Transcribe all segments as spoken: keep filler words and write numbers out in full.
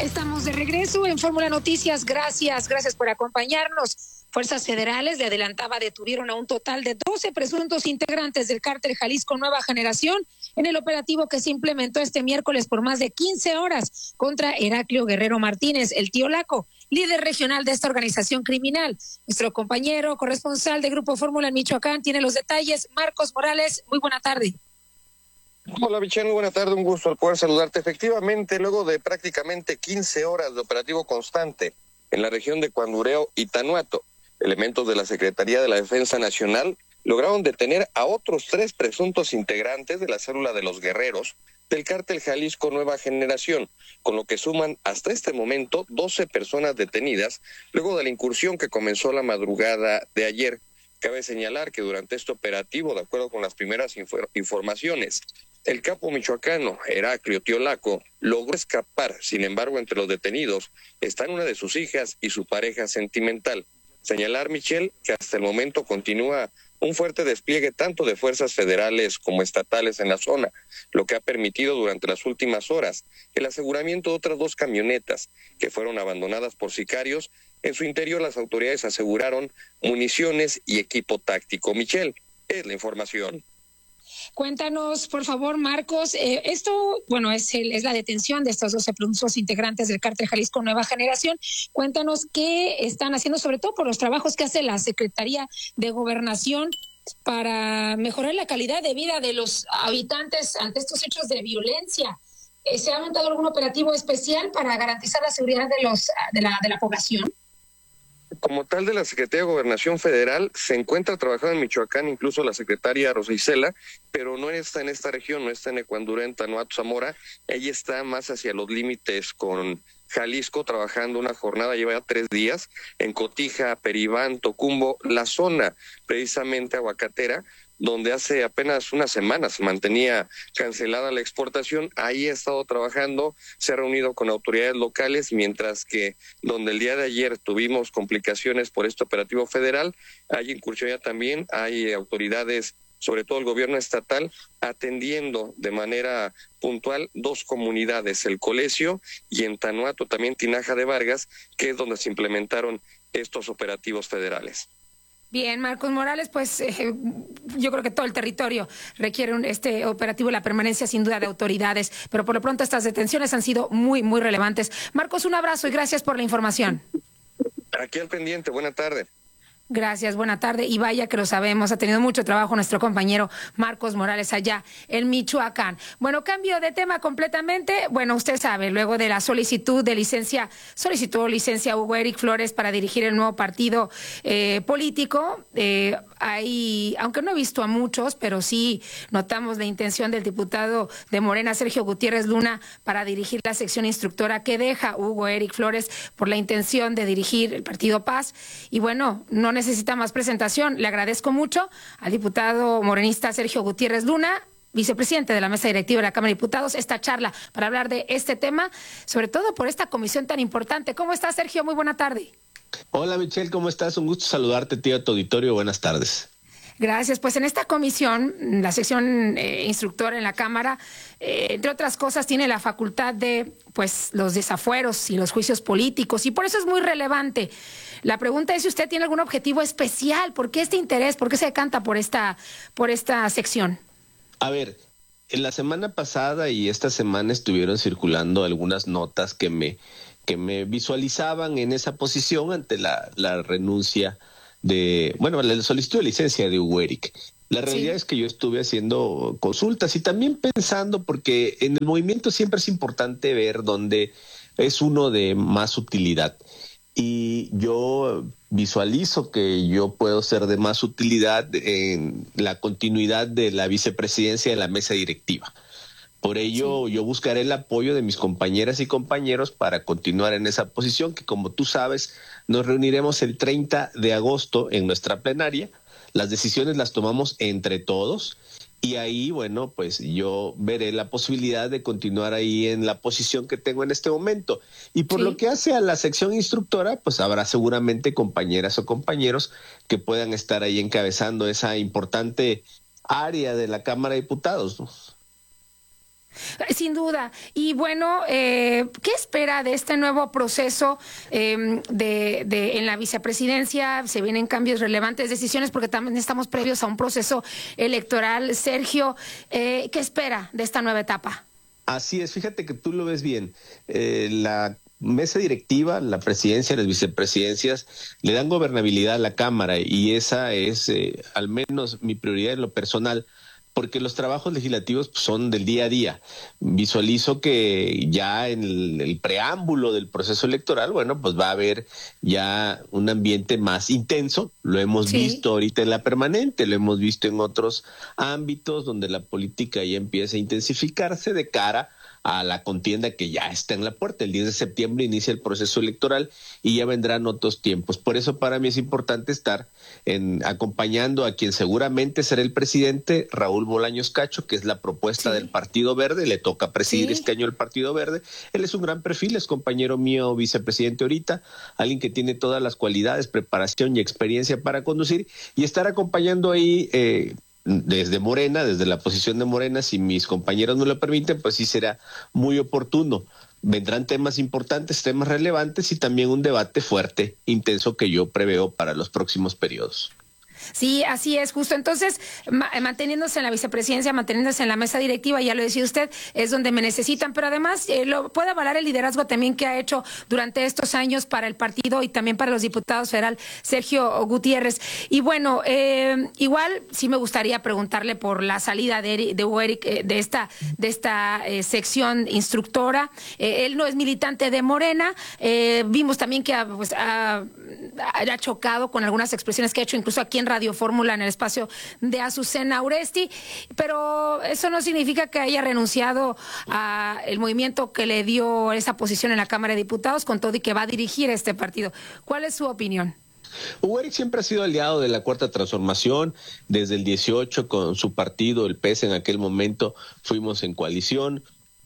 Estamos de regreso en Fórmula Noticias. Gracias, gracias por acompañarnos. Fuerzas federales, le adelantaba, detuvieron a un total de doce presuntos integrantes del cártel Jalisco Nueva Generación en el operativo que se implementó este miércoles por más de quince horas contra Heraclio Guerrero Martínez, el tío Laco, líder regional de esta organización criminal. Nuestro compañero corresponsal de Grupo Fórmula en Michoacán tiene los detalles. Marcos Morales, muy buena tarde. Hola, Michelle, muy buena tarde, un gusto al poder saludarte. Efectivamente, luego de prácticamente quince horas de operativo constante en la región de Cuandureo y Tanuato, elementos de la Secretaría de la Defensa Nacional lograron detener a otros tres presuntos integrantes de la célula de los guerreros del cártel Jalisco Nueva Generación, con lo que suman hasta este momento doce personas detenidas luego de la incursión que comenzó la madrugada de ayer. Cabe señalar que durante este operativo, de acuerdo con las primeras infor- informaciones, el capo michoacano Heraclio Tío Laco logró escapar. Sin embargo, entre los detenidos están una de sus hijas y su pareja sentimental. Señalar, Michelle, que hasta el momento continúa un fuerte despliegue tanto de fuerzas federales como estatales en la zona, lo que ha permitido durante las últimas horas el aseguramiento de otras dos camionetas que fueron abandonadas por sicarios. En su interior, las autoridades aseguraron municiones y equipo táctico. Michelle, es la información. Cuéntanos, por favor, Marcos, eh, esto, bueno, es, el, es la detención de estos doce presuntos integrantes del cártel Jalisco Nueva Generación. Cuéntanos qué están haciendo, sobre todo por los trabajos que hace la Secretaría de Gobernación para mejorar la calidad de vida de los habitantes ante estos hechos de violencia. Eh, ¿Se ha montado algún operativo especial para garantizar la seguridad de los de la de la población? Como tal, de la Secretaría de Gobernación Federal se encuentra trabajando en Michoacán, incluso la secretaria Rosa Isela, pero no está en esta región, no está en Ecuandurá, en Tanuato, Zamora. Ella está más hacia los límites con Jalisco, trabajando una jornada, lleva ya tres días, en Cotija, Peribán, Tocumbo, la zona precisamente aguacatera, donde hace apenas una semana se mantenía cancelada la exportación. Ahí ha estado trabajando, se ha reunido con autoridades locales, mientras que donde el día de ayer tuvimos complicaciones por este operativo federal, hay incursión ya también, hay autoridades, sobre todo el gobierno estatal, atendiendo de manera puntual dos comunidades, el Colesio y en Tanuato también Tinaja de Vargas, que es donde se implementaron estos operativos federales. Bien, Marcos Morales, pues eh, yo creo que todo el territorio requiere un, este operativo, la permanencia sin duda de autoridades, pero por lo pronto estas detenciones han sido muy, muy relevantes. Marcos, un abrazo y gracias por la información. Aquí al pendiente, buena tarde. Gracias, buena tarde. Y vaya que lo sabemos, ha tenido mucho trabajo nuestro compañero Marcos Morales allá en Michoacán. Bueno, cambio de tema completamente. Bueno, usted sabe, luego de la solicitud de licencia, solicitó licencia Hugo Eric Flores para dirigir el nuevo partido eh, político. Eh, hay, aunque no he visto a muchos, pero sí notamos la intención del diputado de Morena, Sergio Gutiérrez Luna, para dirigir la sección instructora que deja Hugo Eric Flores por la intención de dirigir el partido Paz. Y bueno, no necesita más presentación. Le agradezco mucho al diputado morenista Sergio Gutiérrez Luna, vicepresidente de la mesa directiva de la Cámara de Diputados, esta charla para hablar de este tema, sobre todo por esta comisión tan importante. ¿Cómo estás, Sergio? Muy buena tarde. Hola, Michelle, ¿cómo estás? Un gusto saludarte, tío, a tu auditorio. Buenas tardes. Gracias. Pues en esta comisión, la sección eh, instructora en la Cámara, eh, entre otras cosas, tiene la facultad de pues los desafueros y los juicios políticos, y por eso es muy relevante. La pregunta es si usted tiene algún objetivo especial. ¿Por qué este interés? ¿Por qué se decanta por esta, por esta sección? A ver, en la semana pasada y esta semana estuvieron circulando algunas notas que me, que me visualizaban en esa posición ante la, la renuncia de, bueno, la solicitud de licencia de Hugo Eric. La realidad sí. es que yo estuve haciendo consultas y también pensando, porque en el movimiento siempre es importante ver dónde es uno de más utilidad. Y yo visualizo que yo puedo ser de más utilidad en la continuidad de la vicepresidencia de la mesa directiva. Por ello, sí. yo buscaré el apoyo de mis compañeras y compañeros para continuar en esa posición, que como tú sabes, nos reuniremos el treinta de agosto en nuestra plenaria. Las decisiones las tomamos entre todos. Y ahí, bueno, pues yo veré la posibilidad de continuar ahí en la posición que tengo en este momento. Y por sí. lo que hace a la sección instructora, pues habrá seguramente compañeras o compañeros que puedan estar ahí encabezando esa importante área de la Cámara de Diputados, ¿no? Sin duda. Y bueno, eh, ¿qué espera de este nuevo proceso eh, de, de en la vicepresidencia? Se vienen cambios relevantes, decisiones, porque también estamos previos a un proceso electoral. Sergio, eh, ¿qué espera de esta nueva etapa? Así es, fíjate que tú lo ves bien. Eh, la mesa directiva, la presidencia, las vicepresidencias le dan gobernabilidad a la Cámara y esa es eh, al menos mi prioridad en lo personal, porque los trabajos legislativos pues, son del día a día. Visualizo que ya en el, el preámbulo del proceso electoral, bueno, pues va a haber ya un ambiente más intenso. Lo hemos sí. visto ahorita en la permanente, lo hemos visto en otros ámbitos donde la política ya empieza a intensificarse de cara a la contienda que ya está en la puerta. El diez de septiembre inicia el proceso electoral y ya vendrán otros tiempos. Por eso para mí es importante estar en, acompañando a quien seguramente será el presidente, Raúl Bolaños Cacho, que es la propuesta sí. del Partido Verde. Le toca presidir sí. este año el Partido Verde. Él es un gran perfil, es compañero mío vicepresidente ahorita, alguien que tiene todas las cualidades, preparación y experiencia para conducir, y estar acompañando ahí eh, desde Morena, desde la posición de Morena, si mis compañeros no lo permiten, pues sí será muy oportuno. Vendrán temas importantes, temas relevantes y también un debate fuerte, intenso, que yo preveo para los próximos periodos. Sí, así es, justo. Entonces, ma manteniéndose en la vicepresidencia, manteniéndose en la mesa directiva, ya lo decía usted, es donde me necesitan, pero además eh, lo puede avalar el liderazgo también que ha hecho durante estos años para el partido y también para los diputados federal, Sergio Gutiérrez. Y bueno, eh, igual sí me gustaría preguntarle por la salida de, Eric, de, Eric, eh, de esta, de esta eh, sección instructora. Eh, él no es militante de Morena, eh, vimos también que ha, pues, ha, ha chocado con algunas expresiones que ha hecho incluso aquí en Radio Fórmula en el espacio de Azucena Uresti, pero eso no significa que haya renunciado a el movimiento que le dio esa posición en la Cámara de Diputados, con todo y que va a dirigir este partido. ¿Cuál es su opinión? Hugo Eric siempre ha sido aliado de la Cuarta Transformación, desde el dieciocho con su partido, el P E S, en aquel momento fuimos en coalición.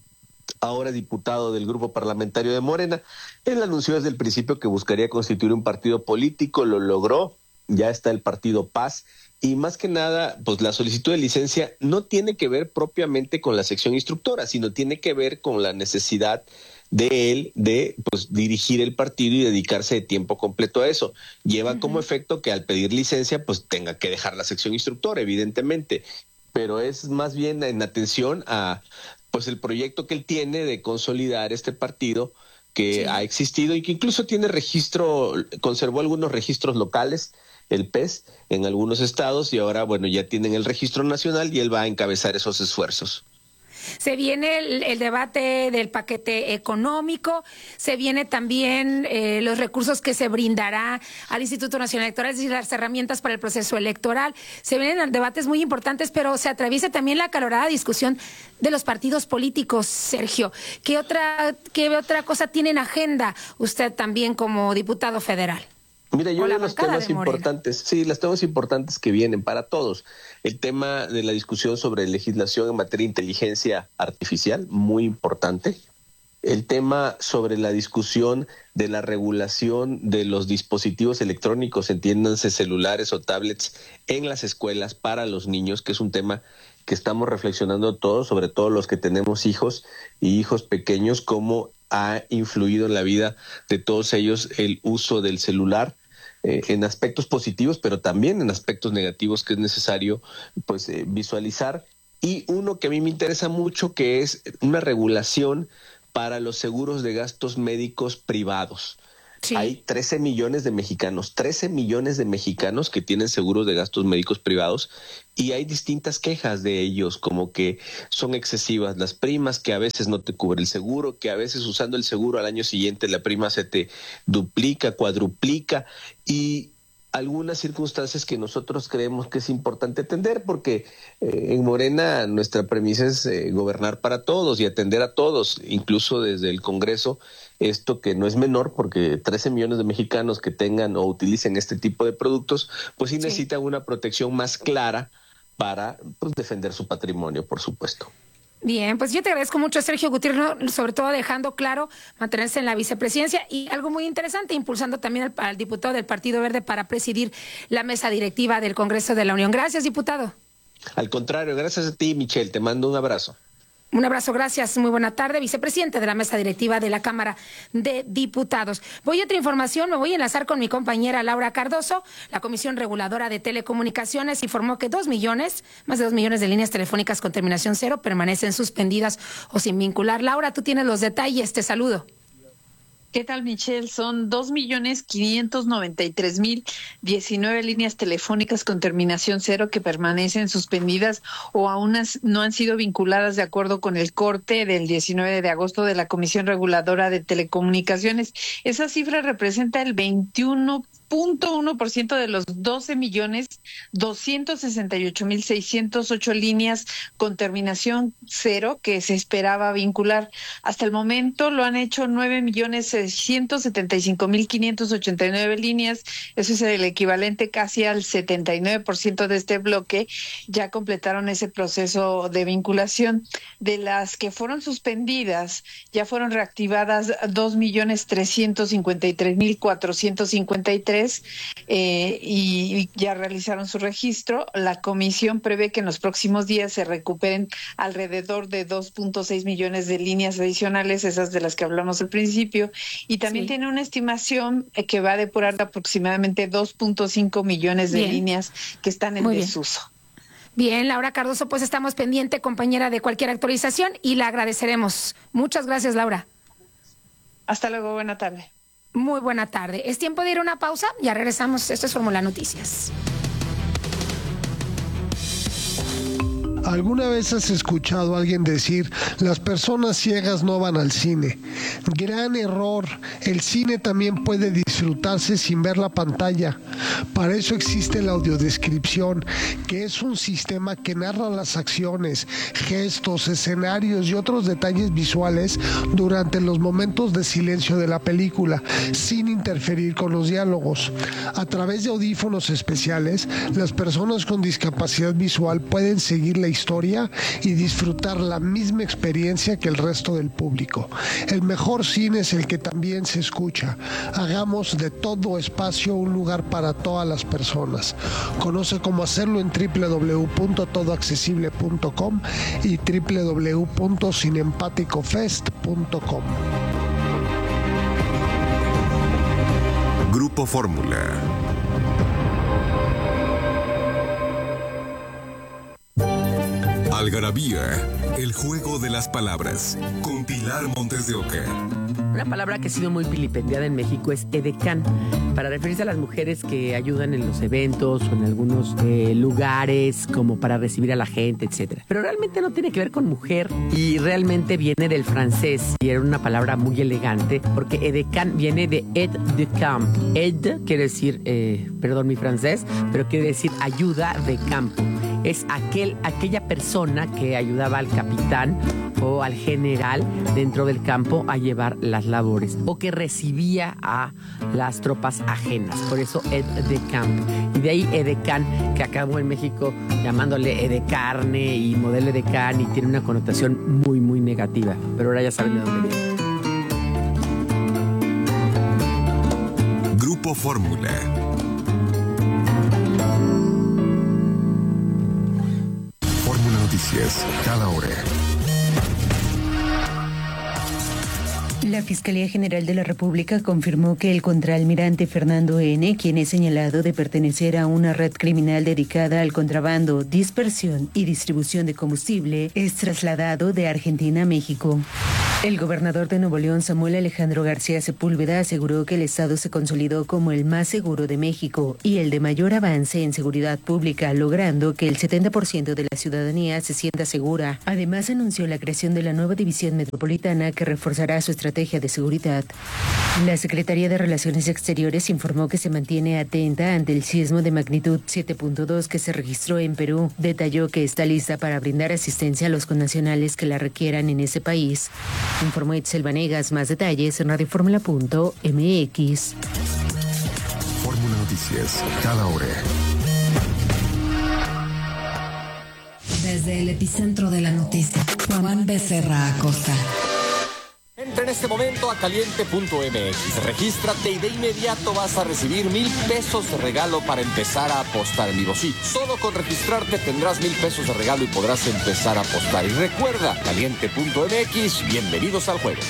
Ahora diputado del grupo parlamentario de Morena. Él anunció desde el principio que buscaría constituir un partido político, lo logró. Ya está el partido Paz, y más que nada, pues la solicitud de licencia no tiene que ver propiamente con la sección instructora, sino tiene que ver con la necesidad de él de pues dirigir el partido y dedicarse de tiempo completo a eso. Lleva uh-huh. como efecto que al pedir licencia, pues tenga que dejar la sección instructora, evidentemente, pero es más bien en atención a pues el proyecto que él tiene de consolidar este partido que sí. ha existido y que incluso tiene registro, conservó algunos registros locales, el P E S, en algunos estados, y ahora, bueno, ya tienen el registro nacional y él va a encabezar esos esfuerzos. Se viene el, el debate del paquete económico, se viene también eh, los recursos que se brindará al Instituto Nacional Electoral, es decir, las herramientas para el proceso electoral. Se vienen debates muy importantes, pero se atraviesa también la acalorada discusión de los partidos políticos, Sergio. ¿Qué otra, qué otra cosa tiene en agenda usted también como diputado federal? Mira, yo veo los temas importantes, sí, los temas importantes que vienen para todos. El tema de la discusión sobre legislación en materia de inteligencia artificial, muy importante. El tema sobre la discusión de la regulación de los dispositivos electrónicos, entiéndanse celulares o tablets, en las escuelas para los niños, que es un tema que estamos reflexionando todos, sobre todo los que tenemos hijos y hijos pequeños, cómo ha influido en la vida de todos ellos el uso del celular. Eh, en aspectos positivos, pero también en aspectos negativos que es necesario pues eh, visualizar. Y uno que a mí me interesa mucho, que es una regulación para los seguros de gastos médicos privados. Sí. Hay trece millones de mexicanos, trece millones de mexicanos que tienen seguros de gastos médicos privados, y hay distintas quejas de ellos, como que son excesivas las primas, que a veces no te cubre el seguro, que a veces usando el seguro al año siguiente la prima se te duplica, cuadruplica, y algunas circunstancias que nosotros creemos que es importante atender, porque eh, en Morena nuestra premisa es eh, gobernar para todos y atender a todos, incluso desde el Congreso, esto que no es menor, porque trece millones de mexicanos que tengan o utilicen este tipo de productos, pues sí, sí. necesitan una protección más clara para pues, defender su patrimonio, por supuesto. Bien, pues yo te agradezco mucho, Sergio Gutiérrez, sobre todo dejando claro mantenerse en la vicepresidencia y algo muy interesante, impulsando también al, al diputado del Partido Verde para presidir la mesa directiva del Congreso de la Unión. Gracias, diputado. Al contrario, gracias a ti, Michelle. Te mando un abrazo. Un abrazo, gracias, muy buena tarde, vicepresidente de la mesa directiva de la Cámara de Diputados. Voy a otra información, me voy a enlazar con mi compañera Laura Cardoso. La Comisión Reguladora de Telecomunicaciones informó que dos millones, más de dos millones de líneas telefónicas con terminación cero permanecen suspendidas o sin vincular. Laura, tú tienes los detalles, te saludo. ¿Qué tal, Michelle? Son dos millones quinientos noventa y tres mil diecinueve líneas telefónicas con terminación cero que permanecen suspendidas o aún no han sido vinculadas de acuerdo con el corte del diecinueve de agosto de la Comisión Reguladora de Telecomunicaciones. Esa cifra representa el veintiuno punto uno por ciento de los doce millones doscientos sesenta y ocho mil seiscientos ocho líneas con terminación cero que se esperaba vincular. Hasta el momento lo han hecho nueve millones seiscientos setenta y cinco mil quinientos ochenta y nueve líneas. Eso es el equivalente casi al setenta y nueve por ciento de este bloque. Ya completaron ese proceso de vinculación. De las que fueron suspendidas, ya fueron reactivadas dos millones trescientos cincuenta y tres mil cuatrocientos cincuenta y tres Eh, y ya realizaron su registro. La comisión prevé que en los próximos días se recuperen alrededor de dos punto seis millones de líneas adicionales, esas de las que hablamos al principio, y también sí tiene una estimación que va a depurar aproximadamente dos punto cinco millones de Bien. líneas que están en Muy desuso. Bien. Bien, Laura Cardoso, pues estamos pendiente, compañera, de cualquier actualización y la agradeceremos. Muchas gracias, Laura. Hasta luego, buena tarde. Muy buena tarde. Es tiempo de ir a una pausa. Ya regresamos. Esto es Fórmula Noticias. ¿Alguna vez has escuchado a alguien decir, las personas ciegas no van al cine? Gran error. El cine también puede disfrutarse sin ver la pantalla. Para eso existe la audiodescripción, que es un sistema que narra las acciones, gestos, escenarios y otros detalles visuales durante los momentos de silencio de la película, sin interferir con los diálogos. A través de audífonos especiales, las personas con discapacidad visual pueden seguir la historia y disfrutar la misma experiencia que el resto del público. El mejor cine es el que también se escucha. Hagamos de todo espacio un lugar para todas las personas. Conoce cómo hacerlo en doble u doble u doble u punto todo accesible punto com y doble u doble u doble u punto cinempaticofest punto com. Grupo Fórmula. Algarabía, el juego de las palabras, con Pilar Montes de Oca. Una palabra que ha sido muy vilipendiada en México es edecán, para referirse a las mujeres que ayudan en los eventos o en algunos eh, lugares, como para recibir a la gente, etcétera. Pero realmente no tiene que ver con mujer y realmente viene del francés y era una palabra muy elegante porque edecán viene de aide de camp. Aide quiere decir, eh, perdón mi francés, pero quiere decir ayuda de campo. Es aquel, aquella persona que ayudaba al capitán o al general dentro del campo a llevar las labores o que recibía a las tropas ajenas. Por eso aide de camp. Y de ahí edecán, que acabó en México llamándole edecarne y modelo edecán y tiene una connotación muy, muy negativa. Pero ahora ya saben de dónde viene. Grupo Fórmula. Noticias, cada hora. La Fiscalía General de la República confirmó que el contraalmirante Fernando N., quien es señalado de pertenecer a una red criminal dedicada al contrabando, dispersión y distribución de combustible, es trasladado de Argentina a México. El gobernador de Nuevo León, Samuel Alejandro García Sepúlveda, aseguró que el estado se consolidó como el más seguro de México y el de mayor avance en seguridad pública, logrando que el setenta por ciento de la ciudadanía se sienta segura. Además, anunció la creación de la nueva división metropolitana que reforzará su estrategia de seguridad. La Secretaría de Relaciones Exteriores informó que se mantiene atenta ante el sismo de magnitud siete punto dos que se registró en Perú. Detalló que está lista para brindar asistencia a los connacionales que la requieran en ese país. Informó Itzel Vanegas. Más detalles en radio fórmula punto m x. Fórmula Noticias, cada hora. Desde el epicentro de la noticia, Juan Becerra Acosta. Entre este momento a caliente punto m x. Regístrate y de inmediato vas a recibir mil pesos de regalo para empezar a apostar en vivo. Sí, solo con registrarte tendrás mil pesos de regalo y podrás empezar a apostar. Y recuerda, caliente punto m x, bienvenidos al juego.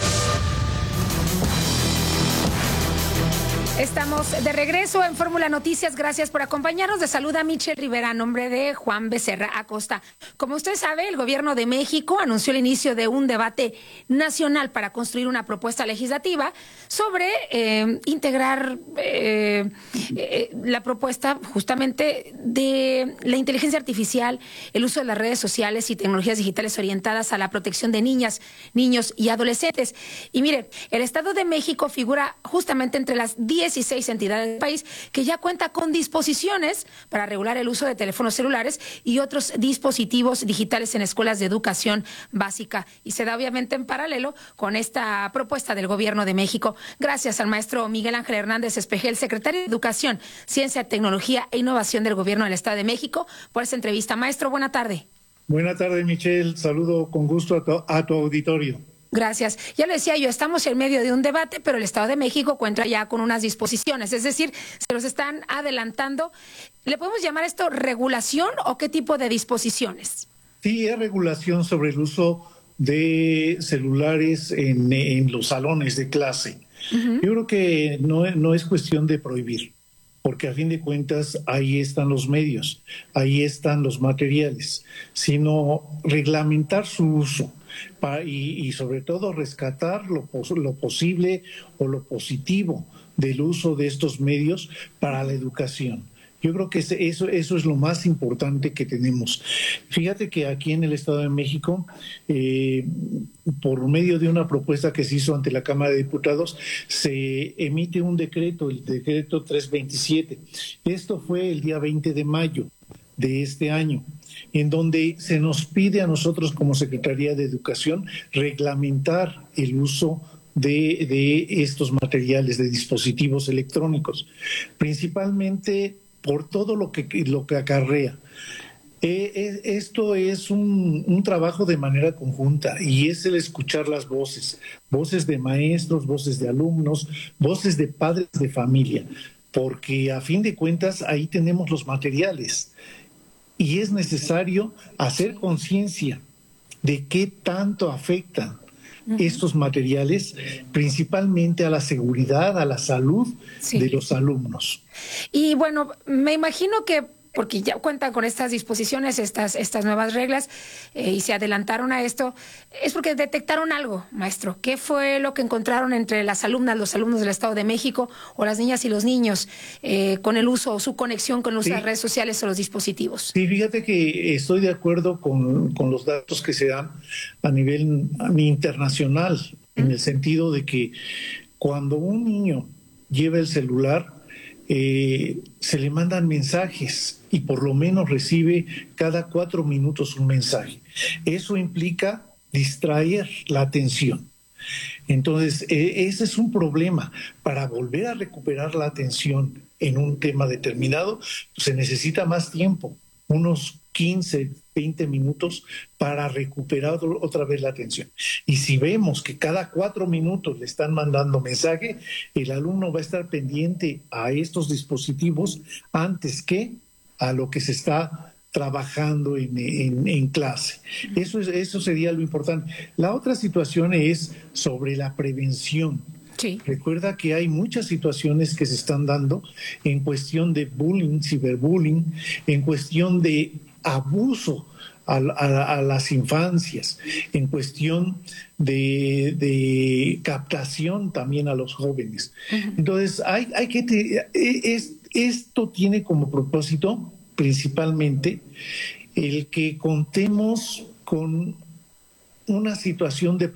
Estamos de regreso en Fórmula Noticias. Gracias por acompañarnos. De saluda Michelle Rivera, a nombre de Juan Becerra Acosta. Como usted sabe, el gobierno de México anunció el inicio de un debate nacional para construir una propuesta legislativa sobre eh, integrar eh, eh, la propuesta justamente de la inteligencia artificial, el uso de las redes sociales y tecnologías digitales orientadas a la protección de niñas, niños y adolescentes. Y mire, el Estado de México figura justamente entre las diez dieciséis entidades del país que ya cuenta con disposiciones para regular el uso de teléfonos celulares y otros dispositivos digitales en escuelas de educación básica. Y se da obviamente en paralelo con esta propuesta del Gobierno de México. Gracias al maestro Miguel Ángel Hernández Espejel, secretario de Educación, Ciencia, Tecnología e Innovación del Gobierno del Estado de México, por esta entrevista. Maestro, buena tarde. Buena tarde, Michelle. Saludo con gusto a tu, a tu auditorio. Gracias. Ya lo decía yo, estamos en medio de un debate, pero el Estado de México cuenta ya con unas disposiciones, es decir, se los están adelantando. ¿Le podemos llamar esto regulación o qué tipo de disposiciones? Sí, es regulación sobre el uso de celulares en, en los salones de clase. Uh-huh. Yo creo que no, no es cuestión de prohibir, porque a fin de cuentas ahí están los medios, ahí están los materiales, sino reglamentar su uso. Para, y, y sobre todo rescatar lo, lo posible o lo positivo del uso de estos medios para la educación. Yo creo que eso, eso es lo más importante que tenemos. Fíjate que aquí en el Estado de México, eh, por medio de una propuesta que se hizo ante la Cámara de Diputados, se emite un decreto, el decreto trescientos veintisiete. Esto fue el día veinte de mayo de este año, en donde se nos pide a nosotros como Secretaría de Educación reglamentar el uso de, de estos materiales, de dispositivos electrónicos, principalmente por todo lo que, lo que acarrea. Eh, esto es un, un trabajo de manera conjunta y es el escuchar las voces, voces de maestros, voces de alumnos, voces de padres de familia, porque a fin de cuentas ahí tenemos los materiales. Y es necesario hacer conciencia de qué tanto afectan uh-huh. estos materiales, principalmente a la seguridad, a la salud sí. de los alumnos. Y bueno, me imagino que porque ya cuentan con estas disposiciones, estas, estas nuevas reglas, eh, y se adelantaron a esto, es porque detectaron algo, maestro. ¿Qué fue lo que encontraron entre las alumnas, los alumnos del Estado de México, o las niñas y los niños, eh, con el uso o su conexión con las sí. redes sociales o los dispositivos? Sí, fíjate que estoy de acuerdo con, con los datos que se dan a nivel internacional, ¿Mm? en el sentido de que cuando un niño lleva el celular, Eh, se le mandan mensajes y por lo menos recibe cada cuatro minutos un mensaje. Eso implica distraer la atención. Entonces, eh, ese es un problema. Para volver a recuperar la atención en un tema determinado, se necesita más tiempo, unos quince, veinte minutos para recuperar otra vez la atención. Y si vemos que cada cuatro minutos le están mandando mensaje, el alumno va a estar pendiente a estos dispositivos antes que a lo que se está trabajando en, en, en clase. Eso, es, eso sería lo importante. La otra situación es sobre la prevención. Sí. Recuerda que hay muchas situaciones que se están dando en cuestión de bullying, ciberbullying, en cuestión de abuso a, a, a las infancias, en cuestión de, de captación también a los jóvenes. Uh-huh. Entonces, hay, hay que te, es, esto tiene como propósito principalmente el que contemos con una situación de